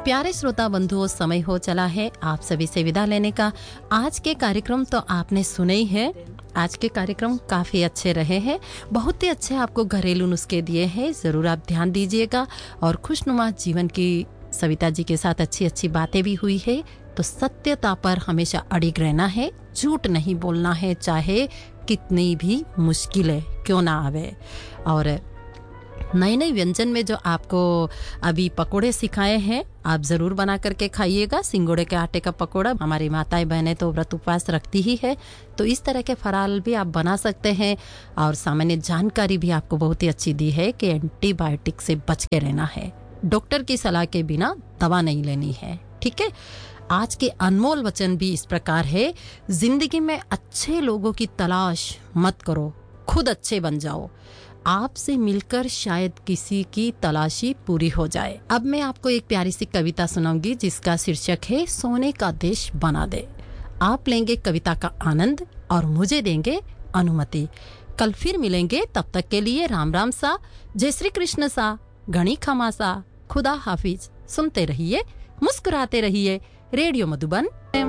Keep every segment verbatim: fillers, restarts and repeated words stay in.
प्यारे श्रोता बंधुओं, समय हो चला है आप सभी से विदा लेने का। आज के कार्यक्रम तो आपने सुने ही है। आज के कार्यक्रम काफ़ी अच्छे रहे हैं, बहुत ही अच्छे आपको घरेलू नुस्खे दिए हैं। ज़रूर आप ध्यान दीजिएगा और खुशनुमा जीवन की सविता जी के साथ अच्छी अच्छी बातें भी हुई है। तो सत्यता पर हमेशा अड़िग रहना है, झूठ नहीं बोलना है, चाहे कितनी भी मुश्किलें क्यों ना आवे। और नए नए व्यंजन में जो आपको अभी पकोड़े सिखाए हैं, आप ज़रूर बना करके खाइएगा। सिंगोड़े के आटे का पकोड़ा, हमारी माताएं बहनें तो व्रत उपवास रखती ही है, तो इस तरह के फराल भी आप बना सकते हैं। और सामान्य जानकारी भी आपको बहुत ही अच्छी दी है कि एंटीबायोटिक से बच के रहना है, डॉक्टर की सलाह के बिना दवा नहीं लेनी है। ठीक है। आज के अनमोल वचन भी इस प्रकार है, जिंदगी में अच्छे लोगों की तलाश मत करो, खुद अच्छे बन जाओ। आपसे मिलकर शायद किसी की तलाशी पूरी हो जाए। अब मैं आपको एक प्यारी सी कविता सुनाऊंगी जिसका शीर्षक है सोने का देश बना दे। आप लेंगे कविता का आनंद और मुझे देंगे अनुमति। कल फिर मिलेंगे, तब तक के लिए राम राम सा, जय श्री कृष्ण सा, घणी खमा सा, खुदा हाफिज। सुनते रहिए, मुस्कुराते रहिए, रेडियो मधुबन।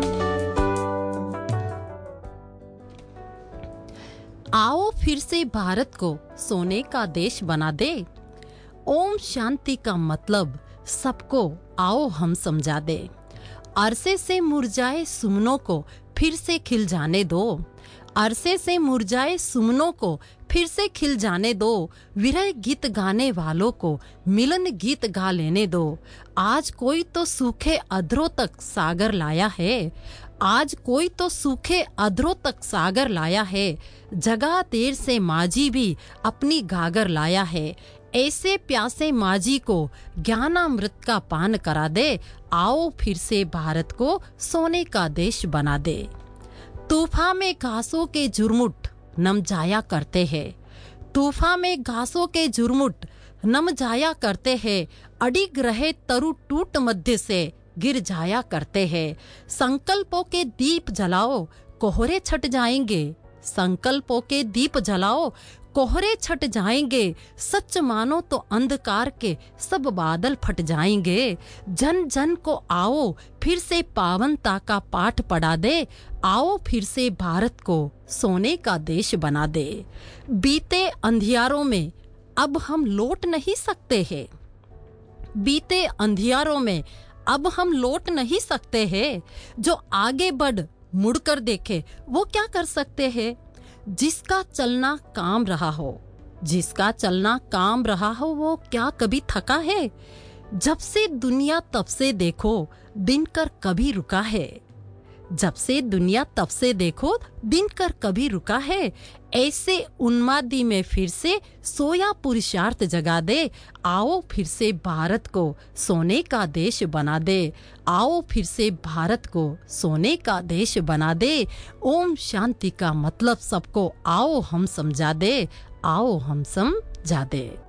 आओ फिर से भारत को सोने का देश बना दे। ओम शांति का मतलब सबको आओ हम समझा दे। अरसे से मुरझाए सुमनों को फिर से खिल जाने दो। अरसे से मुरझाए सुमनों को फिर से खिल जाने दो। विरह गीत गाने वालों को मिलन गीत गा लेने दो। आज कोई तो सूखे अधरों तक सागर लाया है। आज कोई तो सूखे अधरों तक सागर लाया है। जगा देर से माझी भी अपनी गागर लाया है। ऐसे प्यासे माझी को ज्ञानामृत का पान करा दे। आओ फिर से भारत को सोने का देश बना दे। तूफान में घासों के झुरमुट नम जाया करते हैं। तूफान में घासों के झुरमुट नम जाया करते हैं। अडिग रहे तरु टूट मध्य से गिर जाया करते हैं। संकल्पों के दीप जलाओ, कोहरे छट जाएंगे। संकल्पों के दीप जलाओ, कोहरे छट जाएंगे। सच मानो तो अंधकार के सब बादल फट जाएंगे। जन जन को आओ फिर से पावनता का पाठ पढ़ा दे। आओ फिर से भारत को सोने का देश बना दे। बीते अंधियारों में अब हम लौट नहीं सकते हैं। बीते अंधियारों में अब हम लौट नहीं सकते हैं। जो आगे बढ़ मुड़कर देखे वो क्या कर सकते हैं। जिसका चलना काम रहा हो, जिसका चलना काम रहा हो, वो क्या कभी थका है। जब से दुनिया तब से देखो दिन कर कभी रुका है। जब से दुनिया तब से देखो दिन कर कभी रुका है। ऐसे उन्मादी में फिर से सोया पुरुषार्थ जगा दे। आओ फिर से भारत को सोने का देश बना दे। आओ फिर से भारत को सोने का देश बना दे। ओम शांति का मतलब सबको आओ हम समझा दे। आओ हम समझा दे।